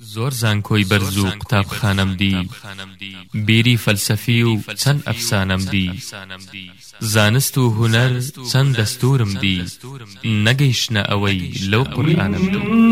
زۆر زانکۆی بەرز و قوتابخانەم دی بیری فەلسەفی و چەند ئەفسانەم دی زانست و هونەر چەند دەستورم دی نەگەیشتنە ئەوەی لەو قورئانم دی